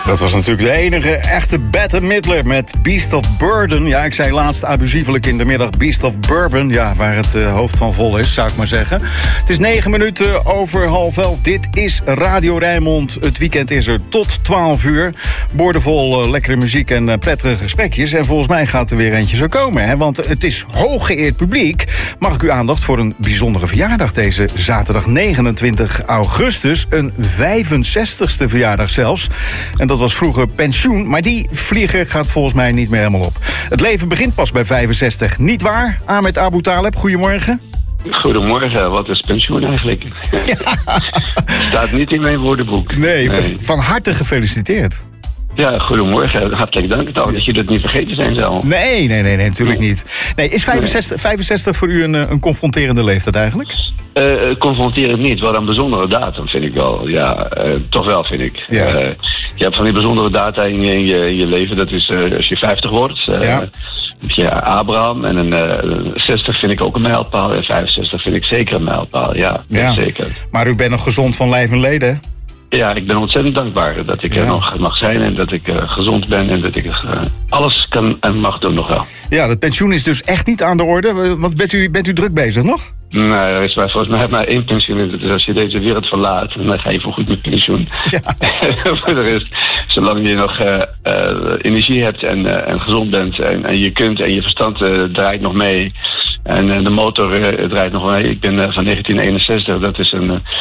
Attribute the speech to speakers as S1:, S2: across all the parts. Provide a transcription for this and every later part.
S1: Dat was natuurlijk de enige echte Bette Midler met Beast of Burden. Ja, ik zei laatst abusievelijk in de middag Beast of Bourbon. Ja, waar het hoofd van vol is, zou ik maar zeggen. Het is 9 minuten over 10:30. Dit is Radio Rijnmond. Het weekend is er tot 12 uur. Boordevol lekkere muziek en prettige gesprekjes. En volgens mij gaat er weer eentje zo komen. Hè? Want het is hooggeëerd publiek. Mag ik uw aandacht voor een bijzondere verjaardag deze zaterdag 29 augustus. Een 65ste verjaardag zelfs. En dat was vroeger pensioen, maar die vlieger gaat volgens mij niet meer helemaal op. Het leven begint pas bij 65, niet waar? Ahmed Abu Taleb, goedemorgen.
S2: Goedemorgen, wat is pensioen eigenlijk? Ja. Staat niet in mijn woordenboek.
S1: Nee, van harte gefeliciteerd.
S2: Ja, goedemorgen. Hartelijk dank dat jullie dat niet vergeten zijn zelf.
S1: Nee, natuurlijk niet. Nee, is 65 voor u een confronterende leeftijd eigenlijk?
S2: Confronterend niet, wel een bijzondere datum vind ik wel. Ja, toch wel vind ik.
S1: Ja.
S2: Je hebt van die bijzondere data in je leven. Dat is als je 50 wordt. Ja, Abraham en een 60 vind ik ook een mijlpaal. En 65 vind ik zeker een mijlpaal, ja. Zeker.
S1: Maar u bent nog gezond van lijf en leden?
S2: Ja, ik ben ontzettend dankbaar dat ik er nog mag zijn en dat ik gezond ben en dat ik alles kan en mag doen nog wel.
S1: Ja, dat pensioen is dus echt niet aan de orde. Want bent u druk bezig nog?
S2: Nee, er is volgens mij maar één pensioen. Dus als je deze wereld verlaat, dan ga je voorgoed met pensioen. Ja. Voor de rest, zolang je nog energie hebt en gezond bent en je kunt en je verstand draait nog mee. En de motor draait nog mee. Ik ben van 1961, dat is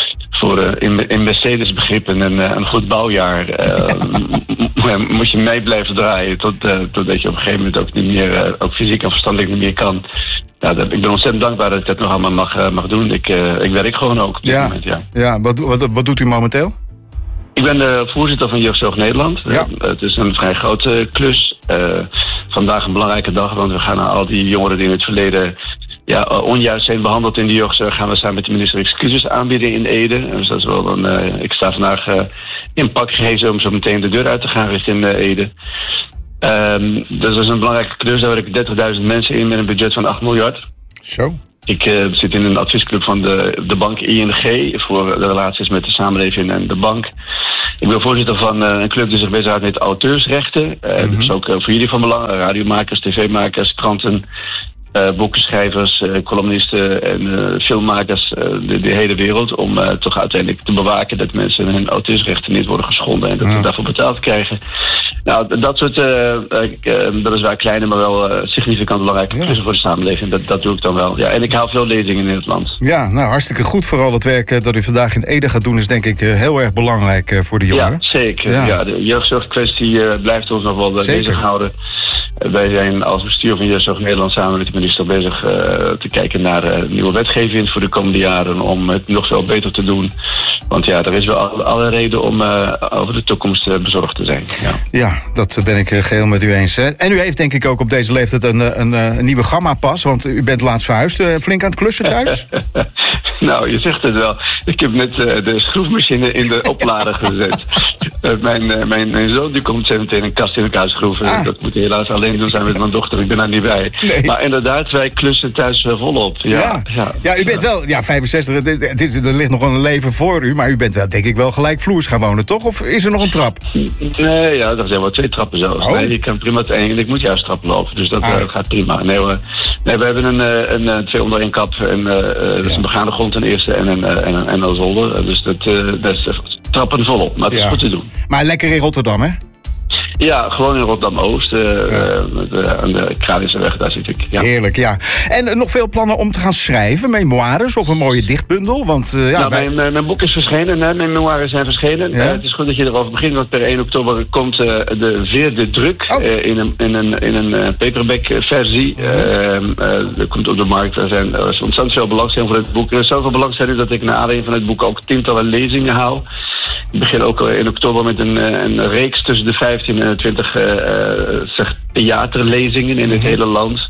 S2: in Mercedes begrippen een goed bouwjaar. Moet je mee blijven draaien totdat je op een gegeven moment ook niet meer, ook fysiek en verstandelijk niet meer kan. Ja, ik ben ontzettend dankbaar dat ik dat nog allemaal mag doen. Ik werk gewoon ook op dit moment,
S1: Ja, wat doet u momenteel?
S2: Ik ben de voorzitter van Jeugdzorg Nederland. Ja. Het is een vrij grote klus. Vandaag een belangrijke dag, want we gaan naar al die jongeren die in het verleden onjuist zijn behandeld in de jeugdzorg, gaan we samen met de minister excuses aanbieden in Ede. Dus dat is wel ik sta vandaag in pak gehezen om zo meteen de deur uit te gaan richting Ede. Dus dat is een belangrijke klus. Daar werken 30.000 mensen in met een budget van 8 miljard.
S1: Zo.
S2: Ik zit in een adviesclub van de bank ING voor de relaties met de samenleving en de bank. Ik ben voorzitter van een club die zich bezighoudt met auteursrechten. Dat is ook voor jullie van belang. Radiomakers, tv-makers, kranten, boekenschrijvers, columnisten en filmmakers, de hele wereld. Om toch uiteindelijk te bewaken dat mensen hun auteursrechten niet worden geschonden en dat ze daarvoor betaald krijgen. Nou, dat soort, dat is waar kleine, maar wel significant belangrijke klussen voor de samenleving. Dat doe ik dan wel. Ja, en ik haal veel lezingen in het land. Ja,
S1: nou, hartstikke goed. Vooral het werk dat u vandaag in Ede gaat doen is denk ik heel erg belangrijk voor de jongeren.
S2: Ja, zeker. Ja, de jeugdzorgkwestie blijft ons nog wel bezighouden. Wij zijn als bestuur van Jeugdzorg Nederland samen met de minister bezig te kijken naar nieuwe wetgeving voor de komende jaren om het nog veel beter te doen. Want ja, er is wel alle reden om over de toekomst bezorgd te zijn.
S1: Ja, dat ben ik geheel met u eens. Hè? En u heeft denk ik ook op deze leeftijd een nieuwe gamma-pas, want u bent laatst verhuisd. Flink aan het klussen thuis?
S2: Nou, je zegt het wel. Ik heb net de schroefmachine in de oplader gezet. Mijn zoon die komt zo meteen een kast in elkaar schroeven. Dat moet hij helaas alleen doen zijn met mijn dochter. Ik ben daar niet bij. Nee. Maar inderdaad, wij klussen thuis volop. Ja,
S1: u bent wel 65. Er ligt nog een leven voor u. Maar u bent wel, denk ik, wel gelijkvloers gaan wonen, toch? Of is er nog een trap?
S2: Nee, er zijn wel 2 trappen zelfs. Nee, je kan prima en ik moet juist trappen lopen. Dus dat gaat prima. Nee, we hebben een 2 onder 1 kap. En dat is een begane grond ten eerste en een zolder. Dus dat is trappen volop. Maar het is goed te doen.
S1: Maar lekker in Rotterdam, hè?
S2: Ja, gewoon in Rotterdam-Oost. Aan de Kraliseweg, daar zit ik. Ja.
S1: Heerlijk, ja. En nog veel plannen om te gaan schrijven? Memoires of een mooie dichtbundel? Want,
S2: mijn boek is verschenen. Mijn memoires zijn verschenen. Ja. Het is goed dat je erover begint, want per 1 oktober komt de 4e druk in een paperback-versie. Dat komt op de markt. Er is ontzettend veel belangstelling voor het boek. Er is zoveel belangstelling dat ik naar aanleiding van het boek ook tientallen lezingen hou. Ik begin ook in oktober met een reeks tussen de 15 en 20 theaterlezingen in het hele land.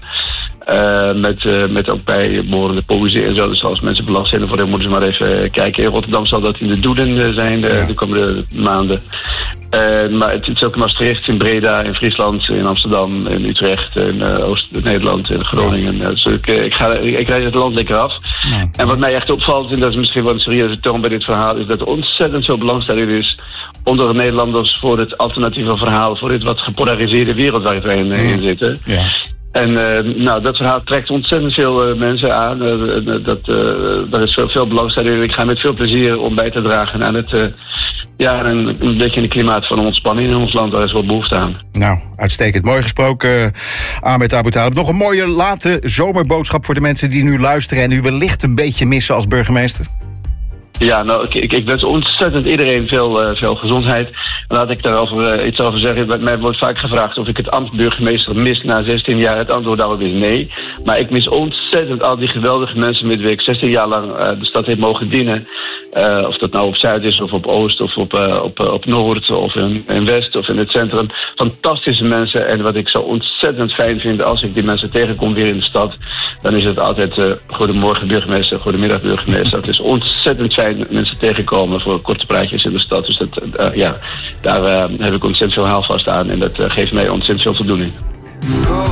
S2: Met ook bij behorende poëzie en zo. Dus als mensen belangstelling voor hebben, moeten ze maar even kijken. In Rotterdam zal dat in de Doelen zijn de komende maanden. Maar het is ook in Maastricht, in Breda, in Friesland, in Amsterdam, in Utrecht, in Oost-Nederland, in Groningen. Dus ik rijd het land lekker af.
S1: Ja.
S2: En wat mij echt opvalt, en dat is misschien wel een serieuze toon bij dit verhaal, is dat er ontzettend veel belangstelling is onder de Nederlanders voor het alternatieve verhaal, voor dit wat gepolariseerde wereld waar wij in zitten. Ja. En dat verhaal trekt ontzettend veel mensen aan. Daar is veel belangstelling. Ik ga met veel plezier om bij te dragen aan het een beetje in het klimaat van ontspanning in ons land. Daar is wel behoefte aan.
S1: Nou, uitstekend. Mooi gesproken, Ahmed Abu Taleb. Nog een mooie late zomerboodschap voor de mensen die nu luisteren en u wellicht een beetje missen als burgemeester.
S2: Ja, nou, ik wens ontzettend iedereen veel gezondheid. Laat ik daarover iets over zeggen. Mij wordt vaak gevraagd of ik het ambt burgemeester mis na 16 jaar. Het antwoord daarop is nee. Maar ik mis ontzettend al die geweldige mensen met wie ik 16 jaar lang de stad heeft mogen dienen. Of dat nou op Zuid is, of op Oost, of op Noord, of in West, of in het centrum. Fantastische mensen. En wat ik zo ontzettend fijn vind als ik die mensen tegenkom weer in de stad, dan is het altijd goedemorgen burgemeester, goedemiddag burgemeester. Het is ontzettend fijn mensen tegenkomen voor korte praatjes in de stad. Dus daar heb ik ontzettend veel haalvast aan en dat geeft mij ontzettend veel voldoening.